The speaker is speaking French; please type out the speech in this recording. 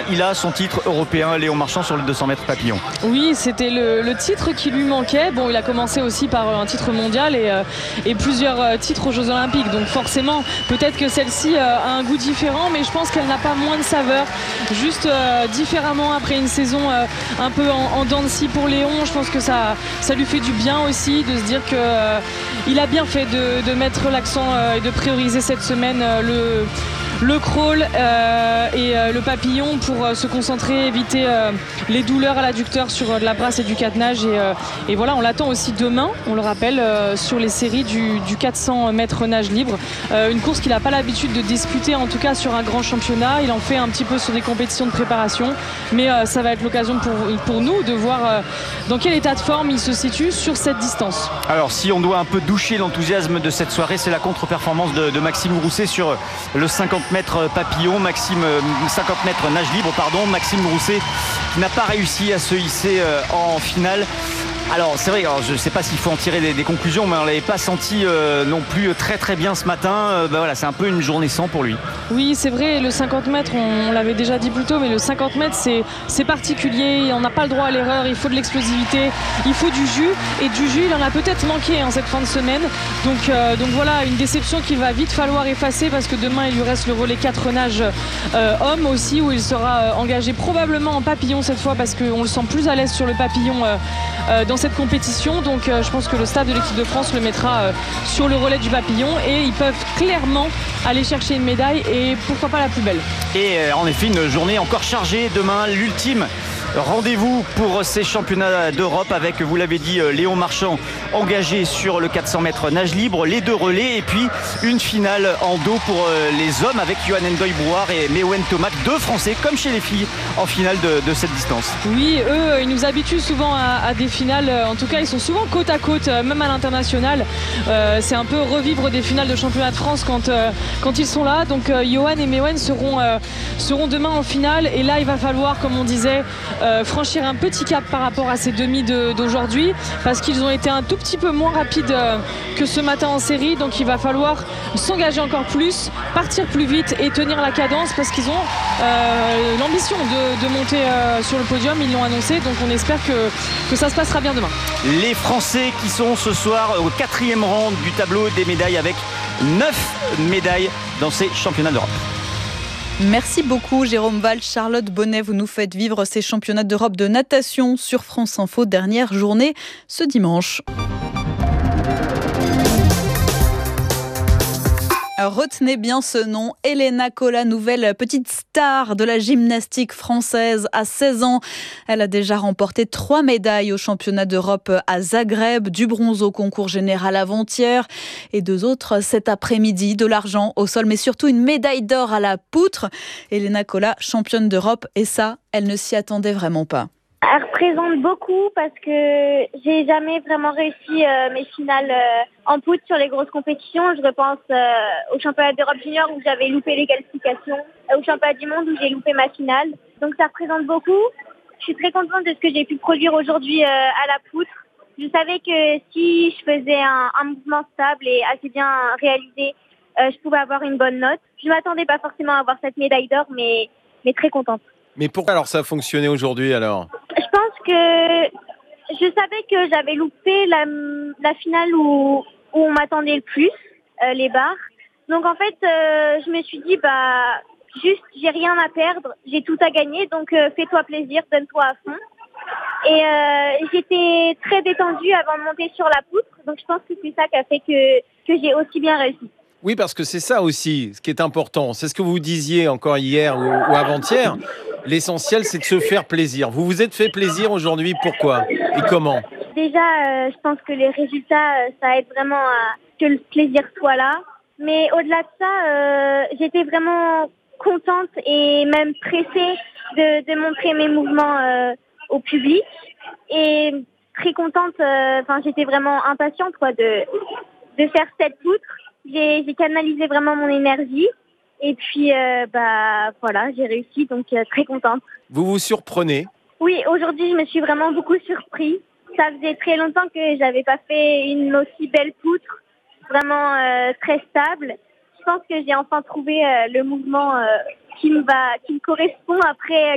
il a son titre européen, Léon Marchand, sur les 200 mètres papillon. Oui, c'était le titre qui lui manquait. Bon, il a commencé aussi par un titre mondial et plusieurs titres aux Jeux Olympiques. Donc forcément, peut-être que celle-ci a un goût différent, mais je pense qu'elle n'a pas moins de saveur. Juste différemment après une saison un peu en dents de scie pour Léon. Je pense que ça lui fait du bien aussi de se dire qu'il a bien fait de mettre l'accent et de prioriser cette semaine le crawl et le papillon pour se concentrer, éviter les douleurs à l'adducteur sur de la brasse et du catenage. Et voilà, on l'attend aussi demain, on le rappelle, sur les séries du 400 mètres nage libre. Une course qu'il n'a pas l'habitude de disputer, en tout cas sur un grand championnat. Il en fait un petit peu sur des compétitions de préparation, mais ça va être l'occasion pour nous de voir dans quel état de forme il se situe sur cette distance. Alors si on doit un peu doucher l'enthousiasme de cette soirée, c'est la contre-performance de Maxime Grousset sur le 50 mètres papillon, 50 mètres nage libre, Maxime Grousset qui n'a pas réussi à se hisser en finale. Alors c'est vrai, je ne sais pas s'il faut en tirer des conclusions, mais on ne l'avait pas senti non plus très très bien ce matin. Voilà, c'est un peu une journée sans pour lui. Oui, c'est vrai, le 50 mètres, on l'avait déjà dit plus tôt, mais le 50 mètres c'est particulier, on n'a pas le droit à l'erreur, il faut de l'explosivité, il faut du jus, et du jus il en a peut-être manqué cette fin de semaine. Donc voilà, une déception qu'il va vite falloir effacer, parce que demain il lui reste le relais 4 nages homme aussi, où il sera engagé probablement en papillon cette fois, parce qu'on le sent plus à l'aise sur le papillon dans cette compétition. Donc je pense que le staff de l'équipe de France le mettra sur le relais du papillon, et ils peuvent clairement aller chercher une médaille, et pourquoi pas la plus belle. Et en effet, une journée encore chargée demain, l'ultime rendez-vous pour ces championnats d'Europe avec, vous l'avez dit, Léon Marchand engagé sur le 400 mètres nage libre, les 2 relais, et puis une finale en dos pour les hommes avec Johan Ndoye-Brouard et Meouen Tomac, 2 Français comme chez les filles en finale de cette distance. Oui, eux, ils nous habituent souvent à des finales, en tout cas ils sont souvent côte à côte, même à l'international. C'est un peu revivre des finales de championnat de France quand ils sont là. Donc Johan et Meouen seront demain en finale, et là il va falloir, comme on disait, franchir un petit cap par rapport à ces demi d'aujourd'hui, parce qu'ils ont été un tout petit peu moins rapides que ce matin en série. Donc il va falloir s'engager encore plus, partir plus vite et tenir la cadence, parce qu'ils ont l'ambition de monter sur le podium, ils l'ont annoncé. Donc on espère que ça se passera bien demain. Les Français qui sont ce soir au 4e rang du tableau des médailles, avec 9 médailles dans ces championnats d'Europe. Merci beaucoup Jérôme Valls. Charlotte Bonnet, vous nous faites vivre ces championnats d'Europe de natation sur France Info, dernière journée ce dimanche. Retenez bien ce nom, Elena Cola, nouvelle petite star de la gymnastique française à 16 ans. Elle a déjà remporté 3 médailles au championnat d'Europe à Zagreb, du bronze au concours général avant-hier et 2 autres cet après-midi, de l'argent au sol, mais surtout une médaille d'or à la poutre. Elena Cola, championne d'Europe, et ça, elle ne s'y attendait vraiment pas. Elle représente beaucoup parce que j'ai jamais vraiment réussi mes finales en poutre sur les grosses compétitions. Je repense au championnat d'Europe junior où j'avais loupé les qualifications, au championnat du monde où j'ai loupé ma finale. Donc ça représente beaucoup. Je suis très contente de ce que j'ai pu produire aujourd'hui à la poutre. Je savais que si je faisais un mouvement stable et assez bien réalisé, je pouvais avoir une bonne note. Je ne m'attendais pas forcément à avoir cette médaille d'or, mais très contente. Mais pourquoi alors ça a fonctionné aujourd'hui alors ? Je pense que je savais que j'avais loupé la finale où on m'attendait le plus, les barres. Donc en fait, je me suis dit, juste, j'ai rien à perdre, j'ai tout à gagner, donc fais-toi plaisir, donne-toi à fond. Et j'étais très détendue avant de monter sur la poutre, donc je pense que c'est ça qui a fait que j'ai aussi bien réussi. Oui, parce que c'est ça aussi, ce qui est important. C'est ce que vous disiez encore hier ou avant-hier. L'essentiel, c'est de se faire plaisir. Vous vous êtes fait plaisir aujourd'hui, pourquoi et comment ? Déjà, je pense que les résultats, ça aide vraiment à que le plaisir soit là. Mais au-delà de ça, j'étais vraiment contente et même pressée de montrer mes mouvements au public. Et très contente, j'étais vraiment impatiente de faire cette poutre. J'ai canalisé vraiment mon énergie. Et puis, voilà, j'ai réussi, donc très contente. Vous vous surprenez ? Oui, aujourd'hui, je me suis vraiment beaucoup surpris. Ça faisait très longtemps que j'avais pas fait une aussi belle poutre, vraiment très stable. Je pense que j'ai enfin trouvé le mouvement qui me correspond après